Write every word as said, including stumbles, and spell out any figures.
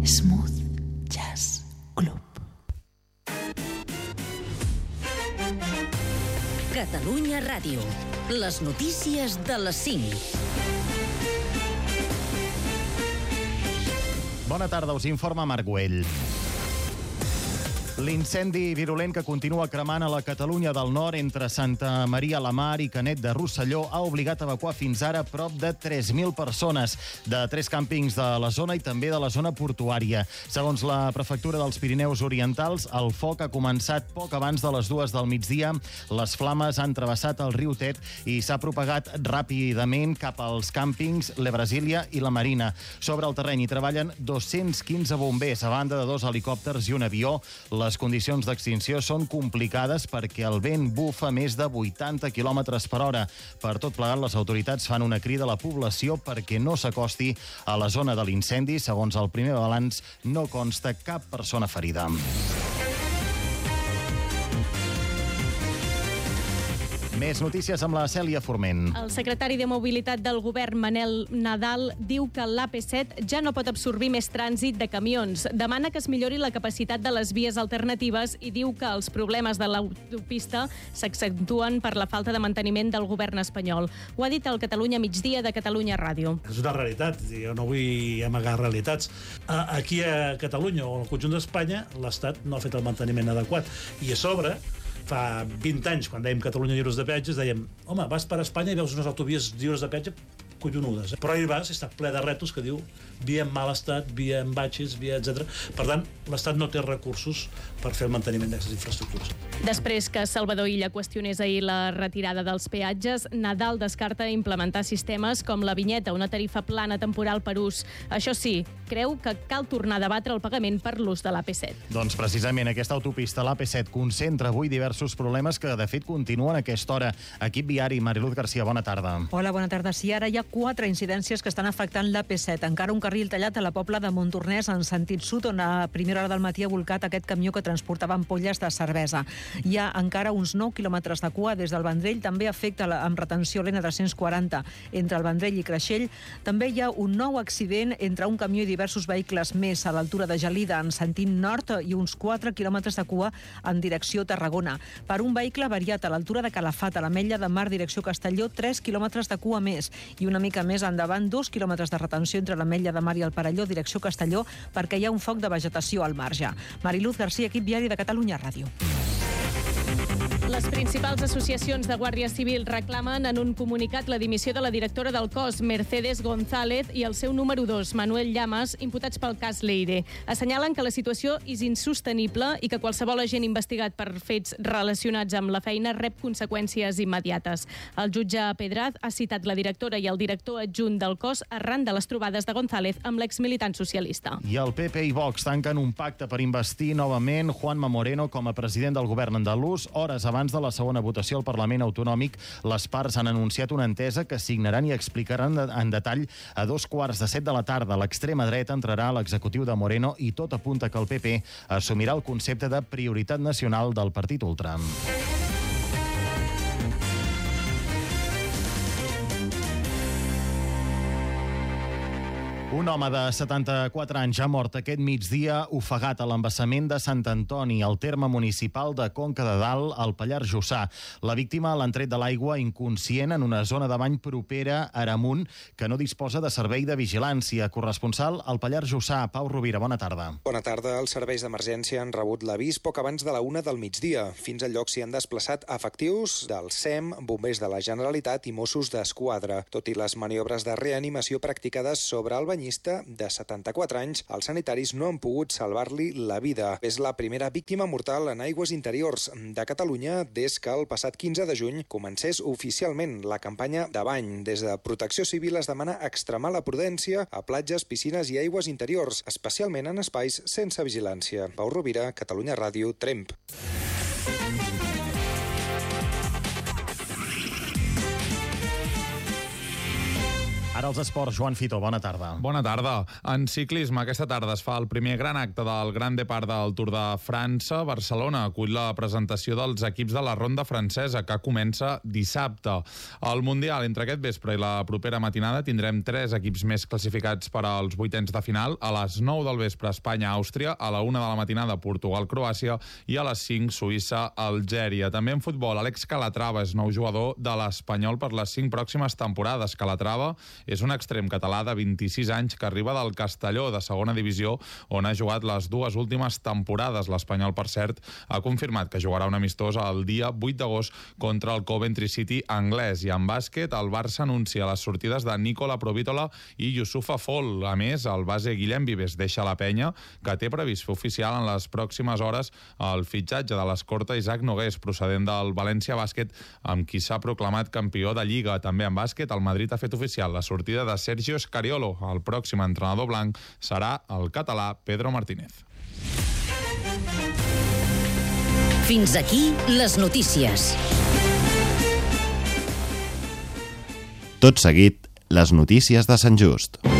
Smooth Jazz Club. Catalunya Ràdio. Les notícies de les cinc. Bona tarda, us informa Marc Güell. L'incendi virulent que continua cremant a la Catalunya del Nord entre Santa Maria la Mar i Canet de Rosselló ha obligat a evacuar fins ara prop de tres mil persones de tres càmpings de la zona i també de la zona portuària. Segons la prefectura dels Pirineus Orientals, el foc ha començat poc abans de les dues del migdia. Les flames han travessat el riu Tet i s'ha propagat ràpidament cap als càmpings Le Brasilia i la Marina. Sobre el terreny hi treballen dos-cents quinze bombers, a banda de dos helicòpters i un avió. Les condicions d'extinció són complicades perquè el vent bufa més de vuitanta quilòmetres per hora. Per tot plegat, les autoritats fan una crida a la població perquè no s'acosti a la zona de l'incendi. Segons el primer balanç, no consta cap persona ferida. Més notícies amb la Cèlia Forment. El secretari de Mobilitat del govern, Manel Nadal, diu que l'A P set ja no pot absorbir més trànsit de camions. Demana que es millori la capacitat de les vies alternatives i diu que els problemes de l'autopista s'accentuen per la falta de manteniment del govern espanyol. Ho ha dit el Catalunya Migdia de Catalunya Ràdio. És una realitat, jo no vull amagar realitats. Aquí a Catalunya o al conjunt d'Espanya, l'Estat no ha fet el manteniment adequat. I a sobre, fa vint anys, quan dèiem Catalunya lliures de peatges, dèiem, home, vas per Espanya i veus unes autovies lliures de peatge collonudes. Eh? Però hi vas, està ple de rètols que diu via en mal estat, via en batxes, via etcètera. Per tant, l'Estat no té recursos per fer el manteniment d'aquestes infraestructures. Després que Salvador Illa qüestionés ahir la retirada dels peatges, Nadal descarta implementar sistemes com la vinyeta, una tarifa plana temporal per ús. Això sí, creu que cal tornar a debatre el pagament per l'ús de l'A P set. Doncs precisament aquesta autopista, l'A P set, concentra avui diversos problemes que de fet continuen a aquesta hora. Equip viari, Mariluz Garcia, bona tarda. Hola, bona tarda. Sí, ara hi ha quatre incidències que estan afectant l'A P set. Encara un carril tallat a la Pobla de Montornès en sentit sud, on a primera hora del matí ha volcat aquest camió que transportava ampolles de cervesa. Hi ha encara uns nou quilòmetres de cua des del Vendrell. També afecta la, amb retenció l'N tres-cents quaranta entre el Vendrell i Creixell. També hi ha un nou accident entre un camió i diversos vehicles més a l'altura de Gelida en sentit nord i uns quatre quilòmetres de cua en direcció Tarragona. Per un vehicle variat a l'altura de Calafat, a l'Ametlla de Mar, direcció Castelló, tres quilòmetres de cua més. I una mica més endavant, dos quilòmetres de retenció entre l'Ametlla de Mar i el Perelló, direcció Castelló, perquè hi ha un foc de vegetació al marge. Mariluz Garcia, equip viari de Catalunya Ràdio. Les principals associacions de Guàrdia Civil reclamen en un comunicat la dimissió de la directora del cos, Mercedes González, i el seu número dos, Manuel Llamas, imputats pel cas Leire. Assenyalen que la situació és insostenible i que qualsevol agent investigat per fets relacionats amb la feina rep conseqüències immediates. El jutge Pedraz ha citat la directora i el director adjunt del cos arran de les trobades de González amb l'exmilitant socialista. I el P P i Vox tanquen un pacte per investir novament Juanma Moreno com a president del govern andalús. Hores abans de la segona votació al Parlament Autonòmic, les parts han anunciat una entesa que signaran i explicaran en detall a dos quarts de set de la tarda. L'extrema dreta entrarà a l'executiu de Moreno i tot apunta que el P P assumirà el concepte de prioritat nacional del partit ultra. Un home de setanta-quatre anys ha mort aquest migdia ofegat a l'embassament de Sant Antoni, al terme municipal de Conca de Dalt, al Pallars Jussà. La víctima l'han tret de l'aigua inconscient en una zona de bany propera a Aramunt, que no disposa de servei de vigilància. Corresponsal al Pallars Jussà, Pau Rovira, bona tarda. Bona tarda. Els serveis d'emergència han rebut l'avís poc abans de la una del migdia. Fins al lloc s'hi han desplaçat efectius del S E M, bombers de la Generalitat i Mossos d'Esquadra. Tot i les maniobres de reanimació practicades sobre el banyista de setanta-quatre anys, els sanitaris no han pogut salvar-li la vida. És la primera víctima mortal en aigües interiors de Catalunya des que el passat quinze de juny comencés oficialment la campanya de bany. Des de Protecció Civil es demana extremar la prudència a platges, piscines i aigües interiors, especialment en espais sense vigilància. Pau Rovira, Catalunya Ràdio, Tremp. Ara els esports, Joan Fito, bona tarda. Bona tarda. En ciclisme, aquesta tarda es fa el primer gran acte del Gran Depart del Tour de França. Barcelona acull la presentació dels equips de la ronda francesa, que comença dissabte. Al Mundial, entre aquest vespre i la propera matinada, tindrem tres equips més classificats per als vuitens de final. A les nou del vespre, Espanya-Àustria, a la una de la matinada, Portugal-Croàcia i a les cinc, Suïssa-Algèria. També en futbol, Àlex Calatrava és nou jugador de l'Espanyol per les cinc pròximes temporades. Calatrava és un extrem català de vint-i-sis anys que arriba del Castelló, de segona divisió, on ha jugat les dues últimes temporades. L'Espanyol, per cert, ha confirmat que jugarà un amistós el dia vuit d'agost contra el Coventry City anglès. I en bàsquet, el Barça anuncia les sortides de Nicola Provítola i Youssoufa Fall. A més, el base Guillem Vives deixa la penya, que té previst fer oficial en les pròximes hores el fitxatge de l'escorta Isaac Nogués, procedent del València Bàsquet, amb qui s'ha proclamat campió de Lliga. També en bàsquet, el Madrid ha fet oficial la sortida de Sergio Scariolo. El pròxim entrenador blanc serà el català Pedro Martínez. Fins aquí les notícies. Tot seguit, les notícies de Sant Just.